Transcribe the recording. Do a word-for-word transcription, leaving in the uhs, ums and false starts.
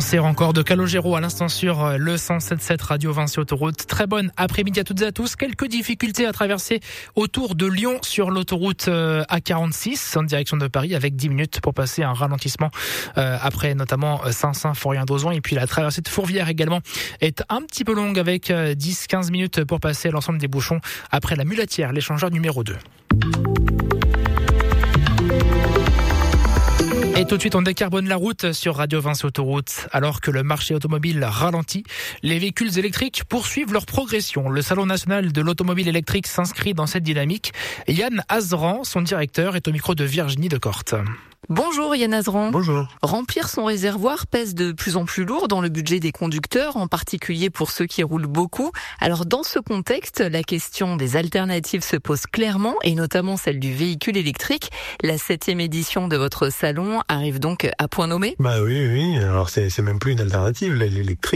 cancer encore de Calogero à l'instant sur le cent sept virgule sept Radio Vinci Autoroute. Très bonne après-midi à toutes et à tous. Quelques difficultés à traverser autour de Lyon sur l'autoroute A quarante-six en direction de Paris avec dix minutes pour passer un ralentissement euh, après notamment Saint-Symphorien-d'Ozon. Et puis la traversée de Fourvière également est un petit peu longue avec dix à quinze minutes pour passer l'ensemble des bouchons après la Mulatière, l'échangeur numéro deux. Et tout de suite, on décarbone la route sur Radio Vinci Autoroute. Alors que le marché automobile ralentit, les véhicules électriques poursuivent leur progression. Le Salon national de l'automobile électrique s'inscrit dans cette dynamique. Yann Azran, son directeur, est au micro de Virginie Decorte. Bonjour Yann Azran. Bonjour. Remplir son réservoir pèse de plus en plus lourd dans le budget des conducteurs, en particulier pour ceux qui roulent beaucoup. Alors dans ce contexte, la question des alternatives se pose clairement, et notamment celle du véhicule électrique. La septième édition de votre salon arrive donc à point nommé. Bah oui, oui. Alors c'est, c'est même plus une alternative, l'électrique.